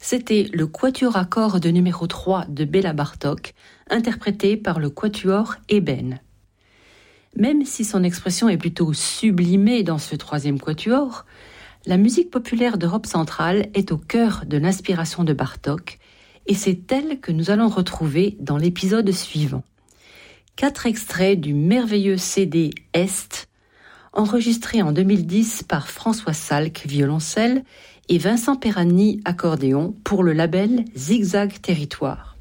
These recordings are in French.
C'était le quatuor à cordes numéro 3 de Béla Bartók, interprété par le quatuor Ébène. Même si son expression est plutôt sublimée dans ce troisième quatuor, la musique populaire d'Europe centrale est au cœur de l'inspiration de Bartók, et c'est elle que nous allons retrouver dans l'épisode suivant. 4 extraits du merveilleux CD Est, enregistré en 2010 par François Salk, violoncelle, et Vincent Perani, accordéon, pour le label Zigzag Territoire.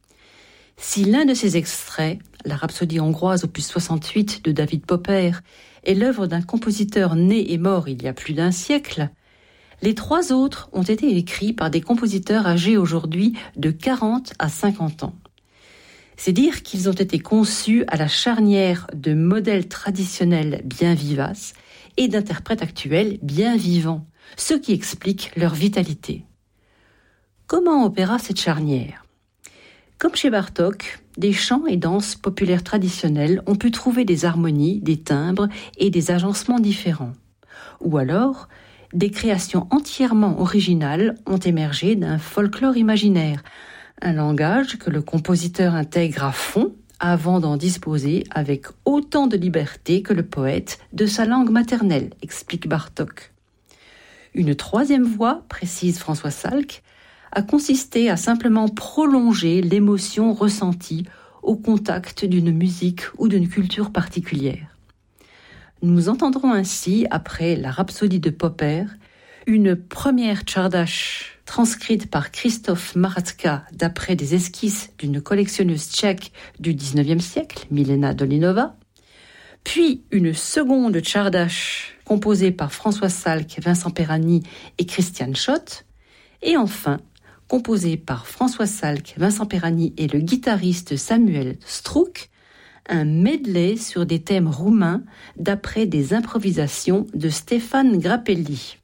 Si l'un de ces extraits, la Rhapsodie hongroise opus 68 de David Popper, est l'œuvre d'un compositeur né et mort il y a plus d'un siècle, les 3 autres ont été écrits par des compositeurs âgés aujourd'hui de 40 à 50 ans. C'est dire qu'ils ont été conçus à la charnière de modèles traditionnels bien vivaces et d'interprètes actuels bien vivants, ce qui explique leur vitalité. Comment opéra cette charnière ? Comme chez Bartók, des chants et danses populaires traditionnels ont pu trouver des harmonies, des timbres et des agencements différents. Ou alors, des créations entièrement originales ont émergé d'un folklore imaginaire, un langage que le compositeur intègre à fond avant d'en disposer avec autant de liberté que le poète de sa langue maternelle, explique Bartók. Une troisième voie, précise François Salk, a consisté à simplement prolonger l'émotion ressentie au contact d'une musique ou d'une culture particulière. Nous entendrons ainsi, après la Rhapsodie de Popper, une première tchardache transcrite par Christophe Maratka d'après des esquisses d'une collectionneuse tchèque du XIXe siècle, Milena Dolinova, puis une seconde tchardache composée par François Salk, Vincent Perani et Christian Schott, et enfin composée par François Salk, Vincent Perani et le guitariste Samuel Struk, un medley sur des thèmes roumains d'après des improvisations de Stéphane Grappelli.